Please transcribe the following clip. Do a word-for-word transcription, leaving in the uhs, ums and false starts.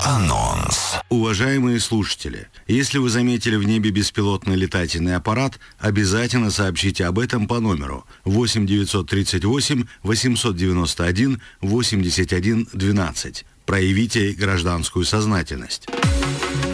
Анонс. Уважаемые слушатели, если вы заметили в небе беспилотный летательный аппарат, обязательно сообщите об этом по номеру восемь девятьсот тридцать восемь восемьсот девяносто один восемьдесят один двенадцать. Проявите гражданскую сознательность.